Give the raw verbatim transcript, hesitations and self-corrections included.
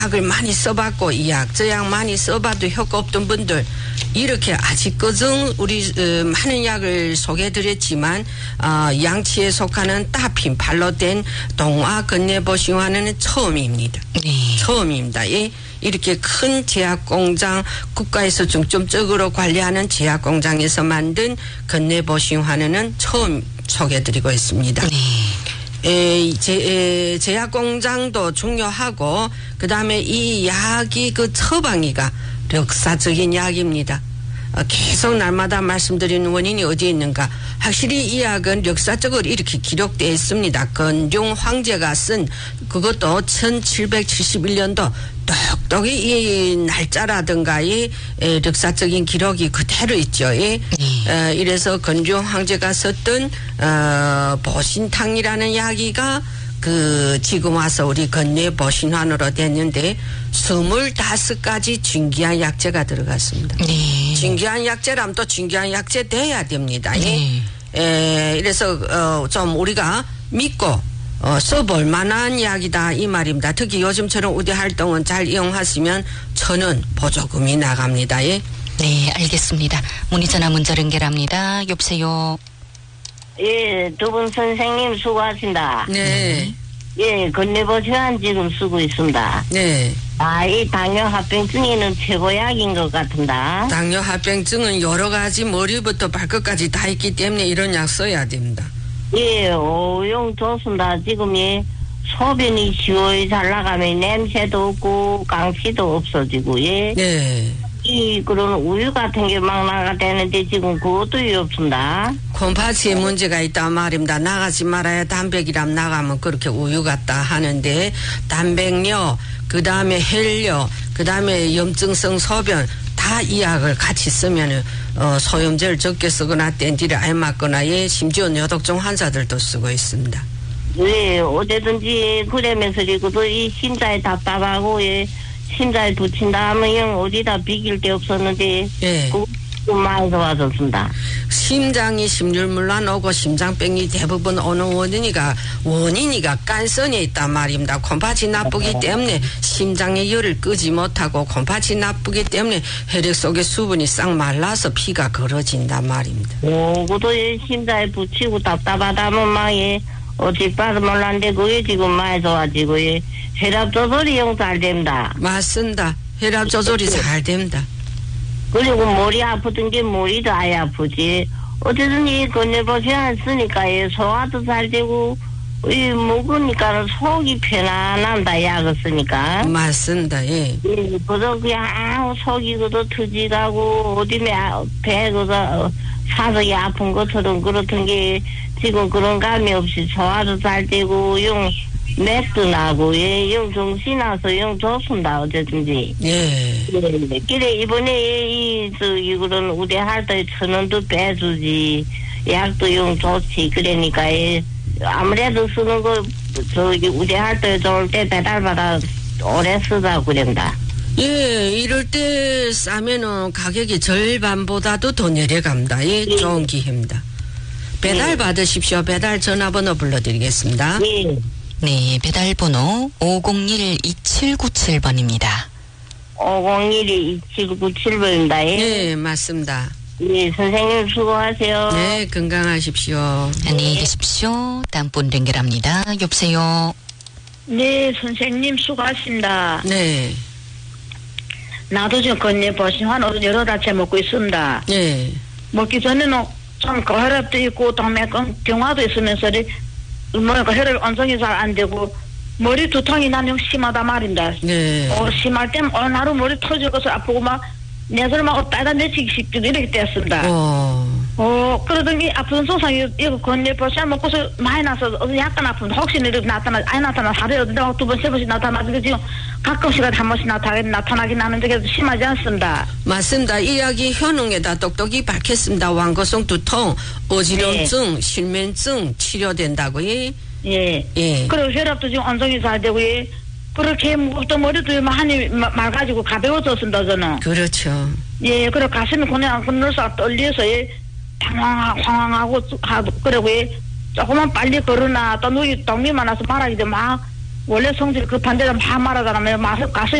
약을 많이 써봤고 이 약 저 약 많이 써봐도 효과 없던 분들 이렇게 아직까지 우리 어, 많은 약을 소개해드렸지만 어, 양치에 속하는 따핀 발로 된 동화 건네보신화는 처음입니다. 네. 처음입니다. 예. 이렇게 큰 제약공장 국가에서 중점적으로 관리하는 제약공장에서 만든 건네보신화는 처음 소개해드리고 있습니다. 네. 에, 제, 에, 제약공장도 중요하고 그 다음에 이 약이 그 처방이가 역사적인 약입니다. 어, 계속 날마다 말씀드리는 원인이 어디에 있는가. 확실히 이 약은 역사적으로 이렇게 기록되어 있습니다. 건룡 황제가 쓴 그것도 천칠백칠십일 년도 똑똑히 이 날짜라든가 이 에, 역사적인 기록이 그대로 있죠. 예. 음. 어, 이래서 건룡 황제가 썼던 어, 보신탕이라는 약이가 그 지금 와서 우리 건네보신환으로 됐는데 스물다섯 가지 중귀한 약재가 들어갔습니다. 네. 중귀한 약재라면 또 중귀한 약재 돼야 됩니다. 네. 에, 이래서 어, 좀 우리가 믿고 어, 써볼 만한 약이다 이 말입니다. 특히 요즘처럼 우대 활동은 잘 이용하시면 천원 보조금이 나갑니다. 예. 네, 알겠습니다. 문의 전화 문자 연결합니다. 여보세요. 예, 두 분 선생님 수고하신다. 네. 예, 건네보신환 지금 쓰고 있습니다. 네. 아, 이 당뇨 합병증에는 최고약인 것 같은다. 당뇨 합병증은 여러 가지 머리부터 발끝까지 다 있기 때문에 이런 약 써야 됩니다. 예, 오용 좋습니다. 지금 예, 소변이 시원히 잘 나가면 냄새도 없고 강피도 없어지고 예. 네. 이 그런 우유 같은 게 막 나가되는데 지금 그것도 없습니다. 콩팥에 문제가 있단 말입니다. 나가지 말아야 단백이람 나가면 그렇게 우유 같다 하는데 단백뇨 그 다음에 혈뇨 그 다음에 염증성 소변 다 이 약을 같이 쓰면은 어, 소염제를 적게 쓰거나 땡디를 안 맞거나 예 심지어 뇌독증 환자들도 쓰고 있습니다. 네, 어디든지 그러면서 그래도 이 심장에 답답하고 예. 심장에 붙인다 하면 영 어디다 비길 데 없었는데 예. 그 많이 좋아졌습니다. 심장이 심률물란 오고 심장병이 대부분 오는 원인이가 원인이가 깐선에 있단 말입니다. 콩팥이 나쁘기 때문에 심장의 열을 끄지 못하고 콩팥이 나쁘기 때문에 혈액 속의 수분이 싹 말라서 피가 걸어진단 말입니다. 오, 그도 예, 심장에 붙이고 답답하다면 막 예, 어디 봐도 몰랐는데 그게 지금 많이 좋아지고 예. 혈압 조절이 영 잘 됩니다. 맞습니다. 혈압 조절이 잘 됩니다. 그리고 머리 아프던 게 머리도 아예 아프지. 어쨌든 이 건네보신환 쓰니까 예, 소화도 잘 되고 이 먹으니까 속이 편안합니다. 약을 쓰니까. 맞습니다. 예. 예, 그래서 그냥 아무 속이 그도 터지가고 어디 배 그도 사석이 아픈 것처럼 그렇던 게 지금 그런 감이 없이 소화도 잘 되고 용 맥도 나고 예, 영 정신 나서 영 좋습니다. 어쨌든지. 예. 네, 그래 이번에 이 저기 그런 우대할 때 천 원도 빼주지 약도 영 좋지 그러니까 예, 아무래도 쓰는 거 저기 우대할 때 좋을 때 배달받아 오래 쓰다 그런다. 예, 이럴 때 싸면은 가격이 절반보다도 더 내려갑니다. 예, 예. 좋은 기회입니다. 배달 예. 받으십시오. 배달 전화번호 불러드리겠습니다. 예. 네, 배달번호 오공일 이칠구칠 번입니다. 오공일 이칠구칠 번입니다. 예. 네, 맞습니다. 예, 선생님 수고하세요. 네, 건강하십시오. 안녕히 계십시오. 다음 분 연결합니다. 여보세요. 네, 선생님 수고하십니다. 네. 나도 지금 건네보신환 여러 달째 먹고 있습니다. 네. 먹기 전에는 좀 고혈압도 있고 동맥경 경화도 있으면서 뭐랄까 혈압 안정이 잘 안 되고 머리 두통이 나는 심하다 말입니다. 네. 어, 심할 때는 어느 하루 머리 터져서 아프고 막 내들 막 빨간 내치기 싶기도 이렇게 됐습니다. 어. 어, 그러더니 아픈 소상이 이거 건네보신환 먹고서 많이 나서 약간 아픈데 혹시나 이렇게 나타나 안 나타나 하루에 두 번 세 번씩 나타나서 지금 가끔씩 한 번씩 나타 나타나긴 나는데 그래도 심하지 않습니다. 맞습니다. 이 약이 효능에다 똑똑히 밝혔습니다. 완거성 두통, 어지럼증, 네. 실면증 치료된다고. 예. 예. 예. 그리고 혈압도 지금 안정이 잘 되고 예. 그렇게 무겁던 머리도 많이 맑아지고 가벼워졌습니다 저는. 그렇죠. 예. 그리고 가슴이 그냥 건너서 떨려서 예. 당황 황황하고 하고 그러고 예. 조금만 빨리 걸으나 또 누이 동미 많아서 말하기도 막 원래 성질 급한데도 막 말하잖아. 가슴이